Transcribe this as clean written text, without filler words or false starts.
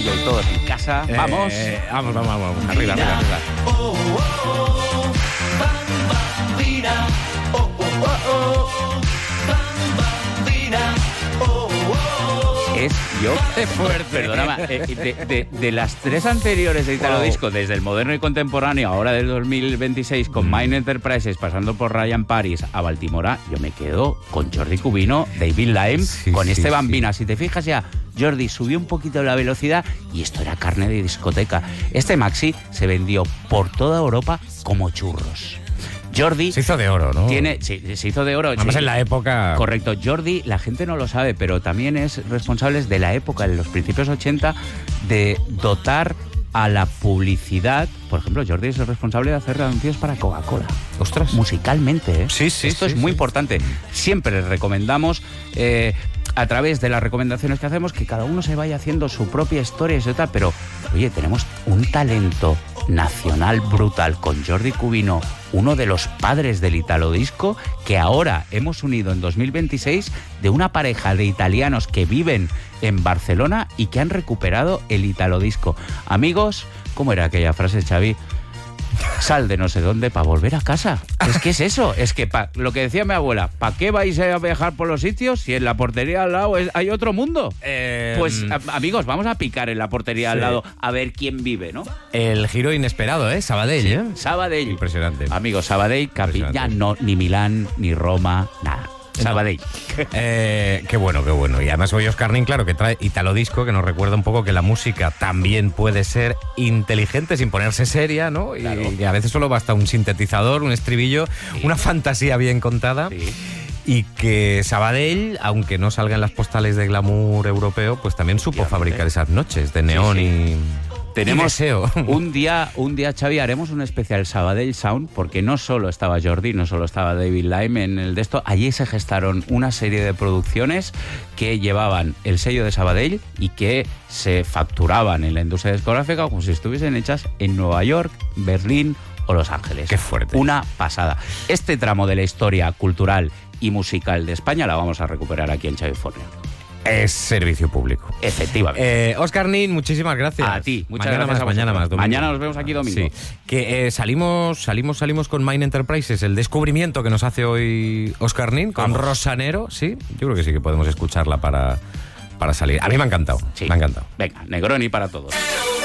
Emilio y todos en casa. Vamos. Vamos. Arriba. Oh, oh, oh, bambina. Oh, oh, oh, oh, bambina. Oh, oh, oh. Es yo. ¡Qué fuerte! Perdóname, de las tres anteriores de Italo Disco, desde el moderno y contemporáneo, ahora del 2026, con Mind Enterprises, pasando por Ryan Paris a Baltimora, yo me quedo con Jordi Cubino, David Lime, con este Bambina. Si te fijas ya, Jordi subió un poquito la velocidad y esto era carne de discoteca. Este maxi se vendió por toda Europa como churros. Jordi se hizo de oro, ¿no? Se hizo de oro. Además en la época... Correcto. Jordi, la gente no lo sabe, pero también es responsable de la época, en los principios 80, de dotar a la publicidad. Por ejemplo, Jordi es el responsable de hacer anuncios para Coca-Cola. ¡Ostras! Musicalmente, ¿eh? Sí. Esto es muy importante. Siempre les recomendamos... a través de las recomendaciones que hacemos, que cada uno se vaya haciendo su propia historia y tal, pero, oye, tenemos un talento nacional brutal con Jordi Cubino, uno de los padres del Italo Disco, que ahora hemos unido en 2026 de una pareja de italianos que viven en Barcelona y que han recuperado el Italo Disco. Amigos, ¿cómo era aquella frase, Xavi? Sal de no sé dónde para volver a casa. Es que es eso, es que lo que decía mi abuela, ¿para qué vais a viajar por los sitios si en la portería al lado hay otro mundo? Pues amigos, vamos a picar en la portería al lado a ver quién vive, ¿no? El giro inesperado, Sabadell, Sí, Sabadell. Impresionante. Amigos, Sabadell, ya no, ni Milán, ni Roma, nada. Sabadell. Qué bueno. Y además hoy Oscar Nin, claro, que trae Italo Disco, que nos recuerda un poco que la música también puede ser inteligente sin ponerse seria, ¿no? Claro. Y a veces solo basta un sintetizador, un estribillo, una fantasía bien contada. Sí. Y que Sabadell, aunque no salga en las postales de glamour europeo, pues también supo fabricar esas noches de neón y... Tenemos deseo. un día, Xavi, haremos un especial Sabadell Sound, porque no solo estaba Jordi, no solo estaba David Lime en el de esto, allí se gestaron una serie de producciones que llevaban el sello de Sabadell y que se facturaban en la industria discográfica como si estuviesen hechas en Nueva York, Berlín o Los Ángeles. ¡Qué fuerte! Una pasada. Este tramo de la historia cultural y musical de España la vamos a recuperar aquí en Xavifornia. Es servicio público. Efectivamente. Oscar Nin, muchísimas gracias. A ti, muchas mañana gracias. Mañana más. Domingo. Mañana nos vemos aquí domingo. Sí. Que salimos con Mind Enterprises, el descubrimiento que nos hace hoy Oscar Nin con Rosanero, ¿sí? Yo creo que sí que podemos escucharla para salir. A mí me ha encantado. Sí. Me ha encantado. Venga, Negroni para todos.